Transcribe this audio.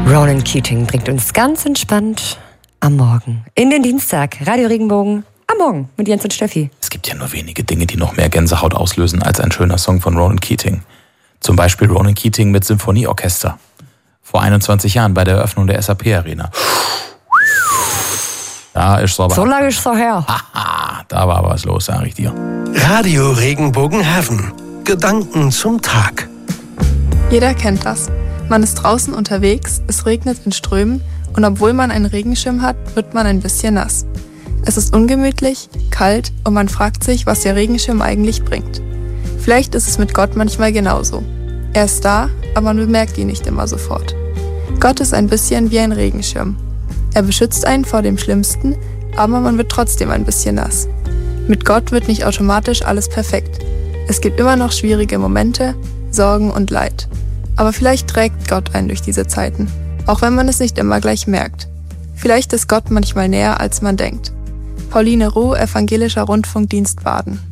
Ronan Keating bringt uns ganz entspannt am Morgen in den Dienstag. Radio Regenbogen am Morgen mit Jens und Steffi. Es gibt ja nur wenige Dinge, die noch mehr Gänsehaut auslösen als ein schöner Song von Ronan Keating. Zum Beispiel Ronan Keating mit Symphonieorchester. Vor 21 Jahren bei der Eröffnung der SAP-Arena. Da ist so aber. So lange ist es her. Haha, da war was los, sag ich dir. Radio Regenbogen Heaven. Gedanken zum Tag. Jeder kennt das. Man ist draußen unterwegs, es regnet in Strömen und obwohl man einen Regenschirm hat, wird man ein bisschen nass. Es ist ungemütlich, kalt und man fragt sich, was der Regenschirm eigentlich bringt. Vielleicht ist es mit Gott manchmal genauso. Er ist da, aber man bemerkt ihn nicht immer sofort. Gott ist ein bisschen wie ein Regenschirm. Er beschützt einen vor dem Schlimmsten, aber man wird trotzdem ein bisschen nass. Mit Gott wird nicht automatisch alles perfekt. Es gibt immer noch schwierige Momente, Sorgen und Leid. Aber vielleicht trägt Gott einen durch diese Zeiten, auch wenn man es nicht immer gleich merkt. Vielleicht ist Gott manchmal näher, als man denkt. Pauline Ruh, Evangelischer Rundfunkdienst Baden.